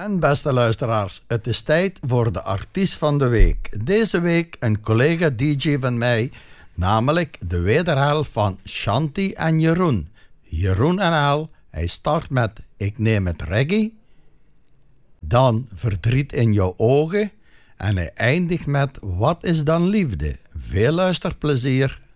En beste luisteraars, het is tijd voor de artiest van de week. Deze week een collega DJ van mij, namelijk de wederhelft van Shanti en Jeroen. Jeroen en Al, hij start met Ik neem het reggae, dan Verdriet in jouw ogen en hij eindigt met Wat is dan liefde? Veel luisterplezier.